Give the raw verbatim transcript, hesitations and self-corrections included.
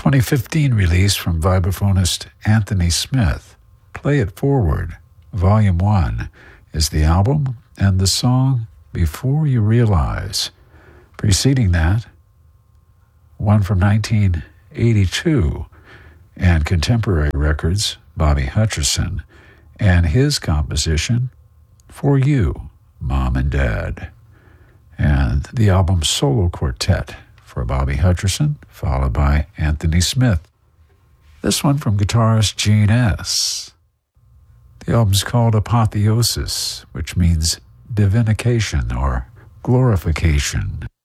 twenty fifteen release from vibraphonist Anthony Smith, Play It Forward, Volume one, is the album and the song Before You Realize. Preceding that, one from nineteen eighty-two, and Contemporary Records, Bobby Hutcherson, and his composition, For You, Mom and Dad. And the album Solo Quartet for Bobby Hutcherson, followed by Anthony Smith. This one from guitarist Gene S. The album's called Apotheosis, which means divinication or glorification.